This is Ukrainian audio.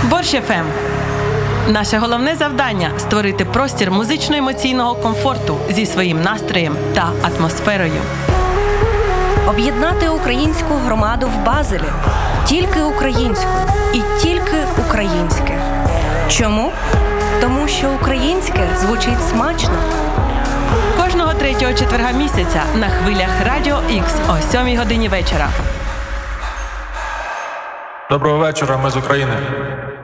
Борщ ФМ. Наше головне завдання – створити простір музично-емоційного комфорту зі своїм настроєм та атмосферою. Об'єднати українську громаду в Базелі. Тільки українською і тільки українське. Чому? Тому що українське звучить смачно. Кожного 3-го четверга місяця на хвилях Радіо Х о 7 годині вечора. Доброго вечора, ми з України.